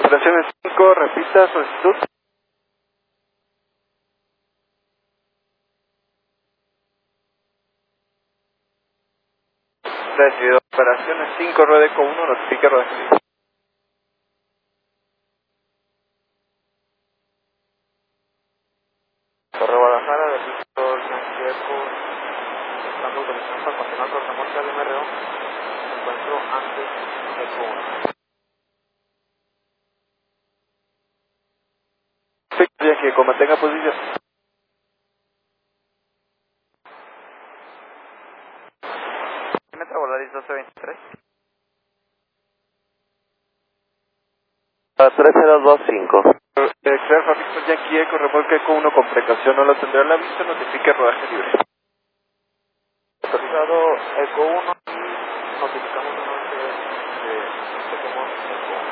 Operaciones 5, repita solicitud. Recibido. Operaciones 5, Rodeco 1, notifique Rodeco. Correo Guadalajara, registro Santiago, buscando autorización para continuar con remolque al MRO. Me encuentro antes de Eco 1. Sí, que como tenga posición. Metro Volaris 1223. 3025. Extraer Fabio Yankee Eco, remolque Eco 1 con precaución, no lo tendrá el aviso, notifique rodaje libre. Autorizado Eco 1 y notificamos una vez que